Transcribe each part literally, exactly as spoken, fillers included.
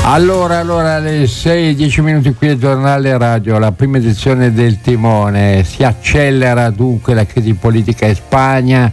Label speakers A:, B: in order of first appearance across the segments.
A: Allora, allora, alle sei e dieci minuti qui al giornale radio, la prima edizione del Timone. Si accelera dunque la crisi politica in Spagna.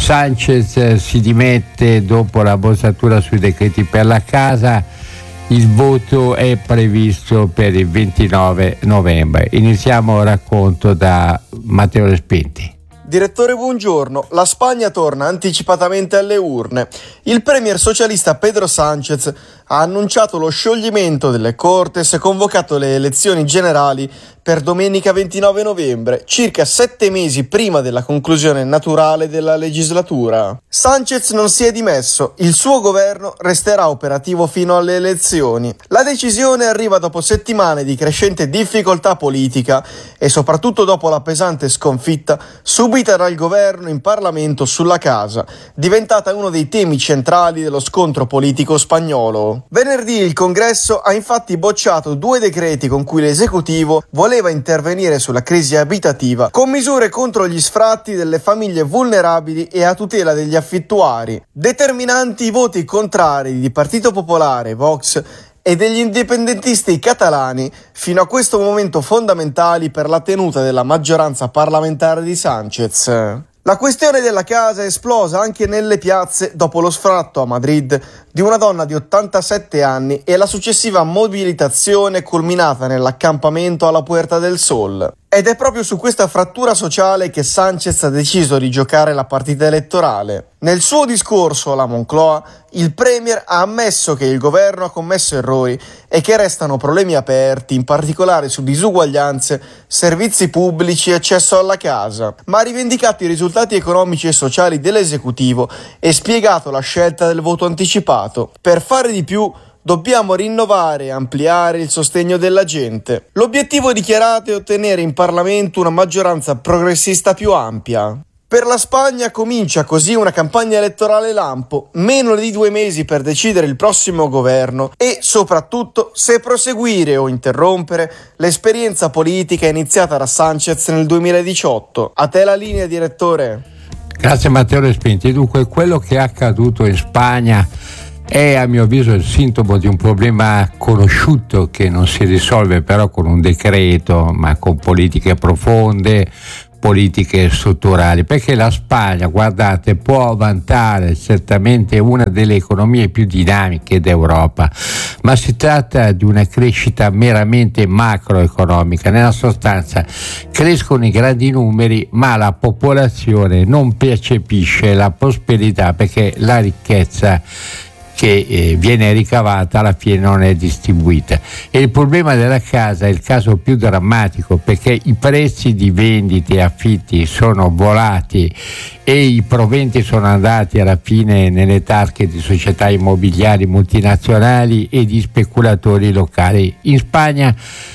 A: Sánchez si dimette dopo la bozzatura sui decreti per la casa. Il voto è previsto per il ventinove novembre. Iniziamo il racconto da Matteo Respinti.
B: Direttore, buongiorno. La Spagna torna anticipatamente alle urne. Il premier socialista Pedro Sánchez ha annunciato lo scioglimento delle Cortes e convocato le elezioni generali per domenica ventinove novembre, circa sette mesi prima della conclusione naturale della legislatura. Sánchez non si è dimesso, il suo governo resterà operativo fino alle elezioni. La decisione arriva dopo settimane di crescente difficoltà politica e soprattutto dopo la pesante sconfitta subita dal governo in Parlamento sulla casa, diventata uno dei temi centrali dello scontro politico spagnolo. Venerdì il Congresso ha infatti bocciato due decreti con cui l'esecutivo voleva intervenire sulla crisi abitativa con misure contro gli sfratti delle famiglie vulnerabili e a tutela degli affittuari. Determinanti i voti contrari di Partito Popolare, Vox e degli indipendentisti catalani, fino a questo momento fondamentali per la tenuta della maggioranza parlamentare di Sánchez. La questione della casa è esplosa anche nelle piazze dopo lo sfratto a Madrid di una donna di ottantasette anni e la successiva mobilitazione culminata nell'accampamento alla Puerta del Sol. Ed è proprio su questa frattura sociale che Sánchez ha deciso di giocare la partita elettorale. Nel suo discorso alla Moncloa, il premier ha ammesso che il governo ha commesso errori e che restano problemi aperti, in particolare su disuguaglianze, servizi pubblici e accesso alla casa, ma ha rivendicato i risultati economici e sociali dell'esecutivo e spiegato la scelta del voto anticipato. Per fare di più, dobbiamo rinnovare e ampliare il sostegno della gente. L'obiettivo dichiarato è ottenere in Parlamento una maggioranza progressista più ampia. Per la Spagna comincia così una campagna elettorale lampo, meno di due mesi per decidere il prossimo governo e, soprattutto, se proseguire o interrompere l'esperienza politica iniziata da Sánchez nel duemiladiciotto. A te la linea, direttore.
A: Grazie Matteo Respinti. Dunque, quello che è accaduto in Spagna è a mio avviso il sintomo di un problema conosciuto che non si risolve però con un decreto, ma con politiche profonde, politiche strutturali, perché la Spagna, guardate, può vantare certamente una delle economie più dinamiche d'Europa, ma si tratta di una crescita meramente macroeconomica. Nella sostanza crescono i grandi numeri, ma la popolazione non percepisce la prosperità perché la ricchezza che eh, viene ricavata alla fine non è distribuita. E il problema della casa è il caso più drammatico, perché i prezzi di vendite e affitti sono volati e i proventi sono andati alla fine nelle tasche di società immobiliari multinazionali e di speculatori locali. In Spagna,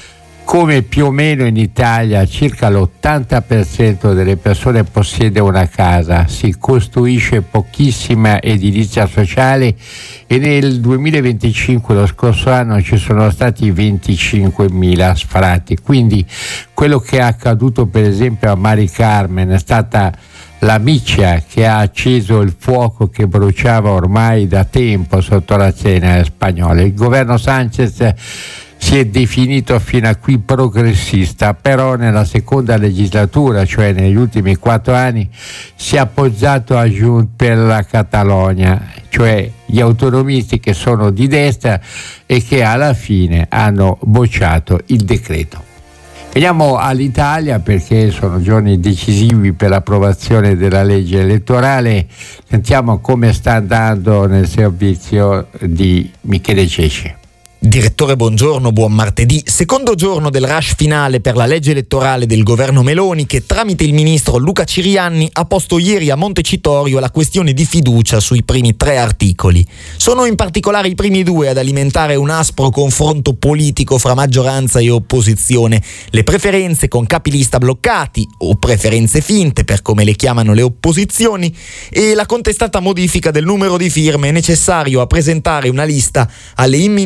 A: come più o meno in Italia, circa l'ottanta per cento delle persone possiede una casa, si costruisce pochissima edilizia sociale e nel duemilaventicinque, lo scorso anno, ci sono stati venticinquemila sfratti. Quindi quello che è accaduto per esempio a Mari Carmen è stata la miccia che ha acceso il fuoco che bruciava ormai da tempo sotto la cena spagnola. Il governo Sánchez si è definito fino a qui progressista, però nella seconda legislatura, cioè negli ultimi quattro anni, si è appoggiato a Junts per la Catalogna, cioè gli autonomisti che sono di destra e che alla fine hanno bocciato il decreto. Veniamo all'Italia, perché sono giorni decisivi per l'approvazione della legge elettorale. Sentiamo come sta andando nel servizio di Michele Cesci.
C: Direttore, buongiorno, buon martedì. Secondo giorno del rush finale per la legge elettorale del governo Meloni, che tramite il ministro Luca Cirianni ha posto ieri a Montecitorio la questione di fiducia sui primi tre articoli. Sono in particolare i primi due ad alimentare un aspro confronto politico fra maggioranza e opposizione. Le preferenze con capilista bloccati, o preferenze finte per come le chiamano le opposizioni, e la contestata modifica del numero di firme necessario a presentare una lista alle imminenti elezioni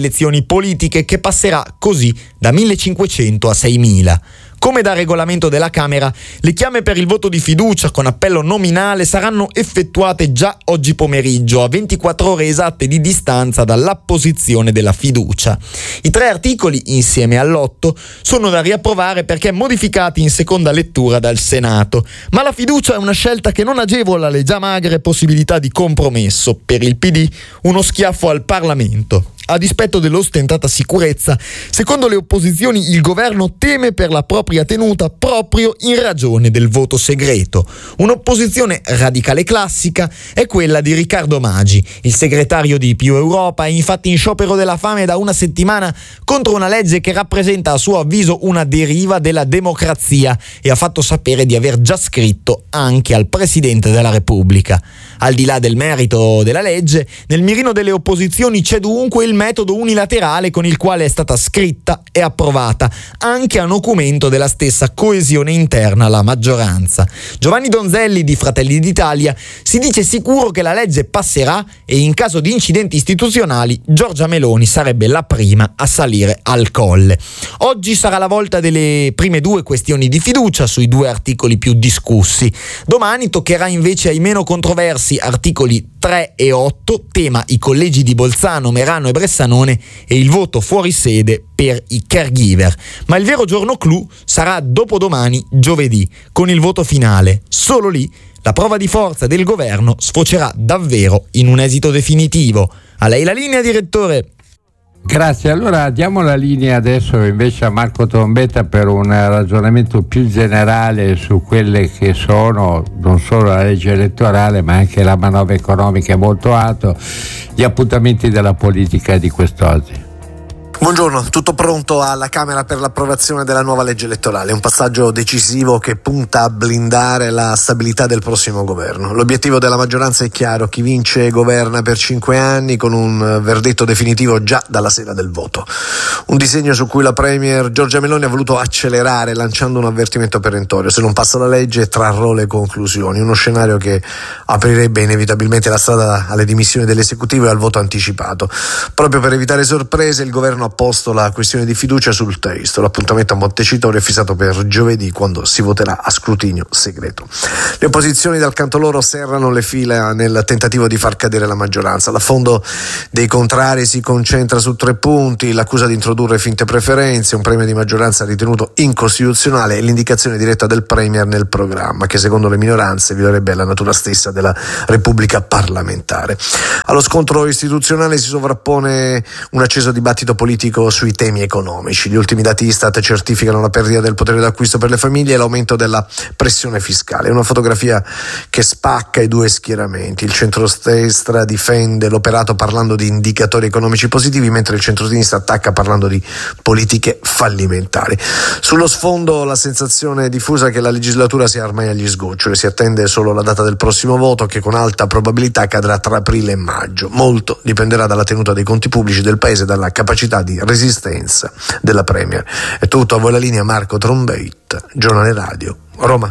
C: elezioni politiche, che passerà così da millecinquecento a seimila. Come da regolamento della Camera, le chiame per il voto di fiducia con appello nominale saranno effettuate già oggi pomeriggio, a ventiquattro ore esatte di distanza dall'apposizione della fiducia. I tre articoli, insieme all'otto, sono da riapprovare perché modificati in seconda lettura dal Senato, ma la fiducia è una scelta che non agevola le già magre possibilità di compromesso. Per il P D, uno schiaffo al Parlamento. A dispetto dell'ostentata sicurezza, secondo le opposizioni il governo teme per la propria tenuta proprio in ragione del voto segreto. Un'opposizione radicale classica è quella di Riccardo Maggi. Il segretario di Più Europa è infatti in sciopero della fame da una settimana contro una legge che rappresenta a suo avviso una deriva della democrazia e ha fatto sapere di aver già scritto anche al Presidente della Repubblica. Al di là del merito della legge, nel mirino delle opposizioni c'è dunque il metodo unilaterale con il quale è stata scritta e approvata, anche a nocumento della stessa coesione interna alla maggioranza. Giovanni Donzelli di Fratelli d'Italia si dice sicuro che la legge passerà e in caso di incidenti istituzionali Giorgia Meloni sarebbe la prima a salire al colle. Oggi sarà la volta delle prime due questioni di fiducia sui due articoli più discussi. Domani toccherà invece ai meno controversi articoli tre e otto, tema i collegi di Bolzano, Merano e Bressanone e il voto fuori sede per i caregiver. Ma il vero giorno clou sarà dopodomani, giovedì, con il voto finale. Solo lì la prova di forza del governo sfocerà davvero in un esito definitivo. A lei la linea, direttore.
A: Grazie, allora diamo la linea adesso invece a Marco Trombetta per un ragionamento più generale su quelle che sono non solo la legge elettorale ma anche la manovra economica molto alto, gli appuntamenti della politica di quest'oggi.
D: Buongiorno, tutto pronto alla Camera per l'approvazione della nuova legge elettorale, un passaggio decisivo che punta a blindare la stabilità del prossimo governo. L'obiettivo della maggioranza è chiaro: chi vince governa per cinque anni con un verdetto definitivo già dalla sera del voto. Un disegno su cui la Premier Giorgia Meloni ha voluto accelerare lanciando un avvertimento perentorio: se non passa la legge trarrò le conclusioni, uno scenario che aprirebbe inevitabilmente la strada alle dimissioni dell'esecutivo e al voto anticipato. Proprio per evitare sorprese il governo ha posto la questione di fiducia sul testo. L'appuntamento a Montecitorio è fissato per giovedì, quando si voterà a scrutinio segreto. Le opposizioni dal canto loro serrano le fila nel tentativo di far cadere la maggioranza. L'affondo dei contrari si concentra su tre punti: l'accusa di introdurre finte preferenze, un premio di maggioranza ritenuto incostituzionale e l'indicazione diretta del Premier nel programma, che secondo le minoranze violerebbe la natura stessa della Repubblica parlamentare. Allo scontro istituzionale si sovrappone un acceso dibattito politico sui temi economici. Gli ultimi dati Istat certificano la perdita del potere d'acquisto per le famiglie e l'aumento della pressione fiscale. È una fotografia che spacca i due schieramenti. Il centrodestra difende l'operato parlando di indicatori economici positivi, mentre il centrosinistra attacca parlando di politiche fallimentari. Sullo sfondo la sensazione diffusa che la legislatura sia ormai agli sgoccioli. Si attende solo la data del prossimo voto, che con alta probabilità cadrà tra aprile e maggio. Molto dipenderà dalla tenuta dei conti pubblici del paese e dalla capacità di resistenza della Premier. È tutto, a voi la linea Marco Trombetta, Giornale Radio, Roma.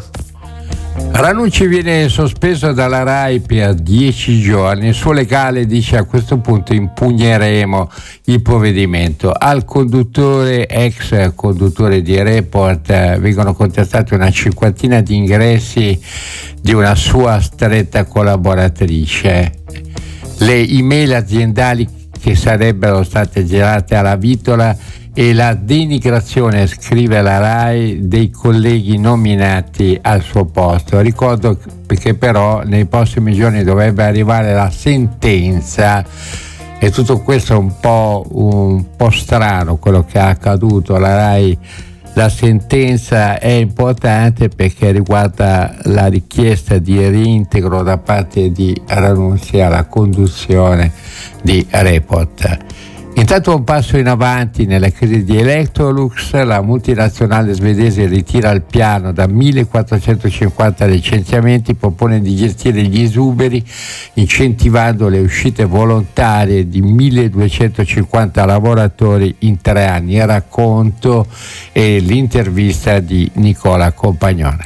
A: Ranucci viene sospeso dalla RAI per dieci giorni. Il suo legale dice: a questo punto impugneremo il provvedimento. Al conduttore, ex conduttore di Report, eh, vengono contestati una cinquantina di ingressi di una sua stretta collaboratrice. Le email aziendali che sarebbero state girate alla vitola e la denigrazione, scrive la RAI, dei colleghi nominati al suo posto. Ricordo che però nei prossimi giorni dovrebbe arrivare la sentenza e tutto questo è un po', un po' strano quello che è accaduto. La RAI, la sentenza è importante perché riguarda la richiesta di reintegro da parte di Ranucci alla conduzione di Report. Intanto un passo in avanti nella crisi di Electrolux. La multinazionale svedese ritira il piano da millequattrocentocinquanta licenziamenti, propone di gestire gli esuberi incentivando le uscite volontarie di milleduecentocinquanta lavoratori in tre anni. Il racconto e l'intervista di Nicola Compagnona.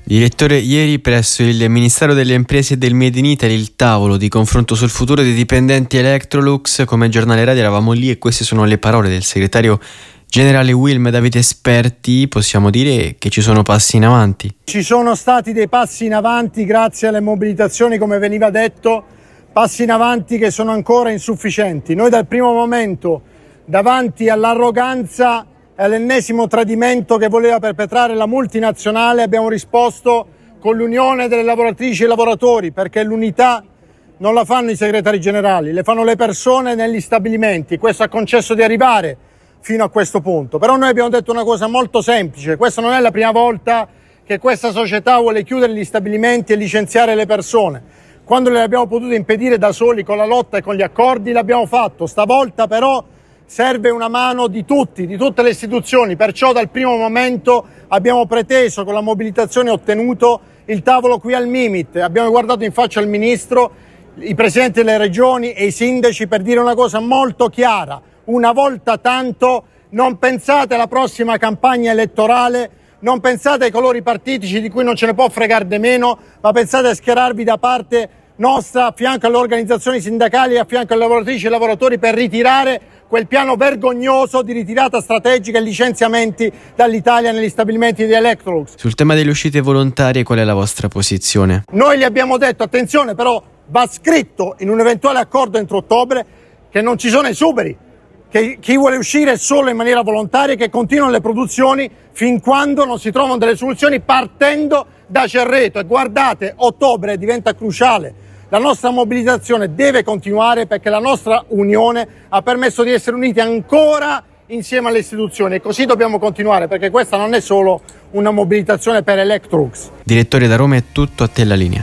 E: Direttore, ieri presso il Ministero delle Imprese e del Made in Italy il tavolo di confronto sul futuro dei dipendenti Electrolux, come giornale radio eravamo lì e queste sono le parole del segretario generale Wilm Davide Esperti. Possiamo dire che ci sono passi in avanti?
F: Ci sono stati dei passi in avanti grazie alle mobilitazioni, come veniva detto, passi in avanti che sono ancora insufficienti. Noi dal primo momento, davanti all'arroganza e all'ennesimo tradimento che voleva perpetrare la multinazionale, abbiamo risposto con l'unione delle lavoratrici e lavoratori, perché l'unità non la fanno i segretari generali, le fanno le persone negli stabilimenti. Questo ha concesso di arrivare fino a questo punto. Però noi abbiamo detto una cosa molto semplice: questa non è la prima volta che questa società vuole chiudere gli stabilimenti e licenziare le persone. Quando le abbiamo potute impedire da soli con la lotta e con gli accordi, l'abbiamo fatto. Stavolta però serve una mano di tutti, di tutte le istituzioni, perciò dal primo momento abbiamo preteso, con la mobilitazione ottenuto, il tavolo qui al Mimit. Abbiamo guardato in faccia il Ministro, i Presidenti delle Regioni e i Sindaci per dire una cosa molto chiara: una volta tanto non pensate alla prossima campagna elettorale, non pensate ai colori partitici di cui non ce ne può fregare di meno, ma pensate a schierarvi da parte nostra, a fianco alle organizzazioni sindacali e a fianco alle lavoratrici e lavoratori, per ritirare quel piano vergognoso di ritirata strategica e licenziamenti dall'Italia negli stabilimenti di Electrolux.
E: Sul tema delle uscite volontarie qual è la vostra posizione?
F: Noi gli abbiamo detto, attenzione però, va scritto in un eventuale accordo entro ottobre che non ci sono esuberi, che chi vuole uscire è solo in maniera volontaria, che continuano le produzioni fin quando non si trovano delle soluzioni, partendo da Cerreto. E guardate, ottobre diventa cruciale. La nostra mobilitazione deve continuare, perché la nostra unione ha permesso di essere uniti ancora insieme alle istituzioni, e così dobbiamo continuare, perché questa non è solo una mobilitazione per Electrolux.
E: Direttore, da Roma è tutto, a te la linea.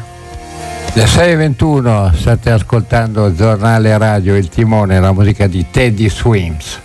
A: Le sei e ventuno state ascoltando Giornale Radio, il timone, la musica di Teddy Swims.